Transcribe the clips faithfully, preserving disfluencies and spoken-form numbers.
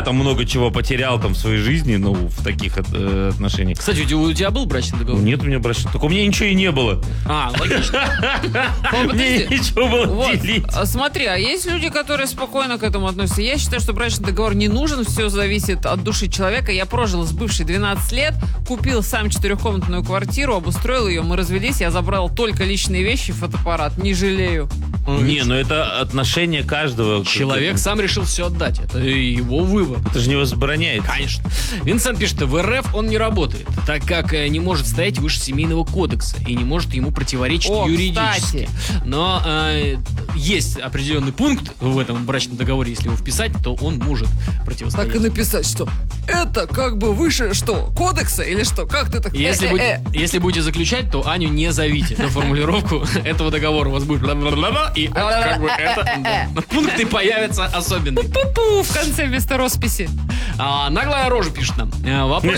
там много чего потерял там в своей жизни, ну, в таких э, отношениях. Кстати, у тебя, у тебя был брачный договор? Нет, у меня брачный. Так у меня ничего и не было. А, логично. Мне ничего было Вот, делить. а смотри, а есть люди, которые спокойно к этому относятся. Я считаю, что брачный договор не нужен, все зависит от души человека. Я прожил с бывшей двенадцать лет, купил сам четырехкомнатную квартиру, обустроил ее, мы развелись, я забрал только личные вещи, фотоаппарат, не жалею. Не, ну это отношение каждого. Человек сам решил все отдать. Это его выбор. Это же не возбраняет. Конечно. Винсент пишет, в РФ он не работает, так как э, не может стоять выше семейного кодекса и не может ему противоречить О, юридически. кстати. Но э, есть определенный пункт в этом брачном договоре, если его вписать, то он может противостоять. Так и написать, что это как бы выше, что, кодекса или что? Как ты так... Если, Э, будь- э, э. если будете заключать, то Аню не зовите на формулировку этого договора. У вас будет бла-бла-бла-бла, и как бы это... да. Пункты появятся особенные. Пу-пу в конце вместо росписи. А, наглая рожа пишет нам. А, вопрос...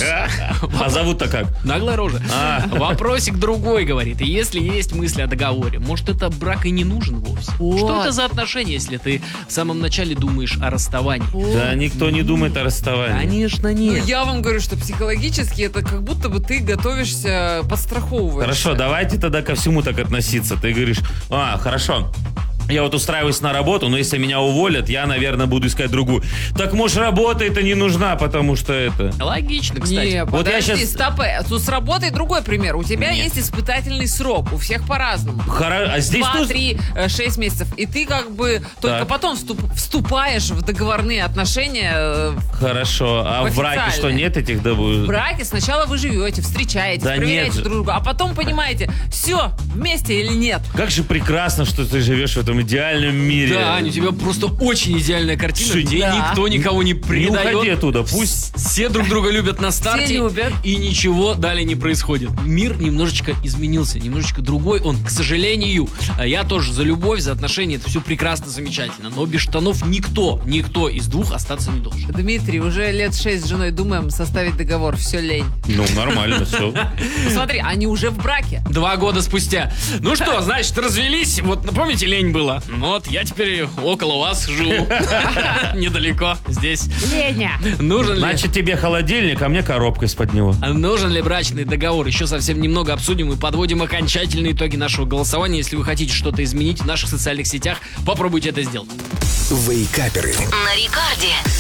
А зовут-то как? Наглая рожа. А. Вопросик другой, говорит. Если есть мысли о договоре, может, это брак и не нужен вовсе? Вот. Что это за отношения, если ты в самом начале думаешь о расставании? Да никто не думает о расставании. Конечно, Ну, нет. я вам говорю, что психологически это как будто бы ты готовишься, подстраховываешься. Хорошо, давайте тогда ко всему так относиться. Ты говоришь, а, хорошо, я вот устраиваюсь на работу, но если меня уволят, я, наверное, буду искать другую. Так, может, работа-то не нужна, потому что это... Логично, кстати. Не, Вот я подожди, щас- стоп. э, Тут с работой другой пример. У тебя Нет. есть испытательный срок, у всех по-разному. Хоро- А здесь Два, тут... три, э, шесть месяцев. И ты как бы только Так. потом вступ- вступаешь в договорные отношения. э, Хорошо, а в браке Официально. что, нет этих... Да, В браке сначала вы живете, встречаетесь, Да проверяете нет. друг друга, а потом понимаете, все, вместе или нет. Как же прекрасно, что ты живешь в этом идеальном мире. Да, Аня, у тебя просто очень идеальная картина, Ш- где Да. никто никого не Не предает. уходи оттуда, пусть... Все друг друга любят на старте, любят. и ничего далее не происходит. Мир немножечко изменился, немножечко другой он, к сожалению. А Я тоже за любовь, за отношения, это все прекрасно, замечательно. Но без штанов никто, никто из двух остаться не должен. Дмитрий, уже лет шесть с женой думаем составить договор, все лень. Ну, нормально, все. Посмотри, они уже в браке. Два года спустя. Ну что, значит, развелись. Вот, помните, лень была? Вот, я теперь около вас живу. Недалеко, здесь. Леня. Нужен ли... Значит, тебе холодильник, а мне коробка из-под него. А Нужен ли брачный договор? Еще совсем немного обсудим и подводим окончательные итоги нашего голосования. Если вы хотите что-то изменить в наших социальных сетях, попробуйте это сделать. Вейкаперы. На рекорде.